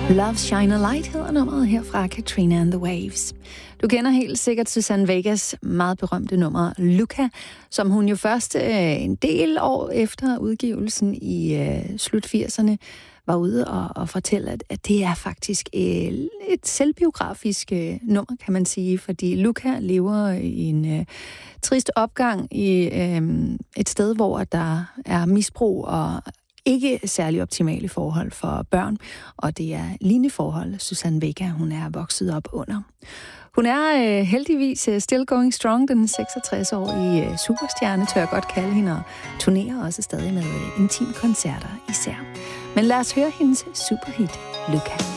Love Shine a Light hedder nummeret her fra Katrina and the Waves. Du kender helt sikkert Suzanne Vegas meget berømte nummer Luca, som hun jo først en del år efter udgivelsen i slut 80'erne var ude og fortælle, at det er faktisk et selvbiografisk nummer, kan man sige, fordi Luca lever i en trist opgang i et sted, hvor der er misbrug og ikke særlig optimale forhold for børn, og det er lignende forhold, Suzanne Vega, hun er vokset op under. Hun er heldigvis still going strong, den 66-årige superstjerne, tør jeg godt kalde hende, og turnerer også stadig med intimkoncerter især. Men lad os høre hendes superhit, Luca.